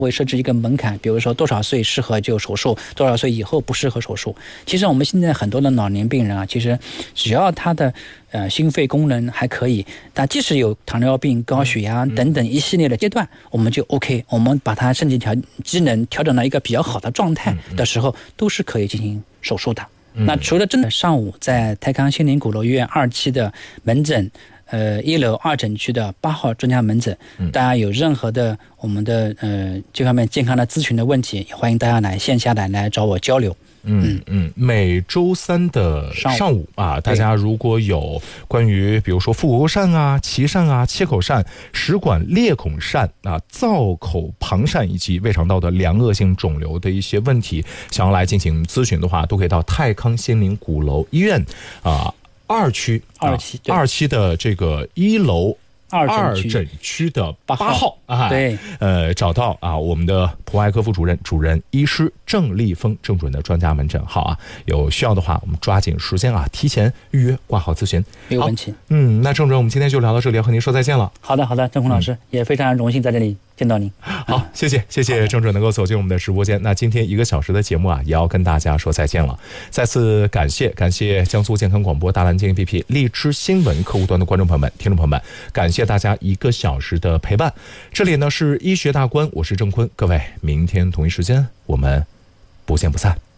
会设置一个门槛，比如说多少岁适合就手术，多少岁以后不适合手术。其实我们现在很多的老年病人啊，其实只要他的心肺功能还可以，但即使有糖尿病、高血压等等一系列的阶段，我们就 OK， 我们把他身体机能调整到一个比较好的状态的时候，都是可以进行手术的。那除了真的上午在泰康心灵鼓楼医院2期的门诊，1楼2诊区的8号专家门诊，大家有任何的我们的这方面健康的咨询的问题，也欢迎大家来线下来找我交流。 每周三的上午啊，大家如果有关于比如说腹股疝啊、脐疝啊、切口疝、食管裂孔疝啊、造口旁疝以及胃肠道的良恶性肿瘤的一些问题，想要来进行咨询的话，都可以到泰康心灵鼓楼医院2期的这个1楼2诊区的8号对， 找到我们的普外科副主任医师郑立峰郑主任的专家门诊号有需要的话，我们抓紧时间提前预约挂号咨询。 没有问题。 那郑主任，我们今天就聊到这里，要和您说再见了。 好的，郑红老师，也非常荣幸在这里见到您。 好，谢谢郑主任能够走进我们的直播间。那今天1个小时的节目也要跟大家说再见了。再次感谢江苏健康广播大蓝鲸 APP 荔枝新闻客户端的观众朋友们、听众朋友们，感谢大家1个小时的陪伴。这里呢是医学大观，我是郑坤，各位明天同一时间我们不见不散。